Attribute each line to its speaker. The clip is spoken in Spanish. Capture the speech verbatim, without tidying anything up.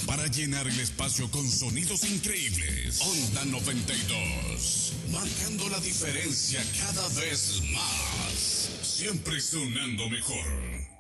Speaker 1: para llenar el espacio con sonidos increíbles. Onda noventa y dos, marcando la diferencia cada vez más. Siempre sonando mejor.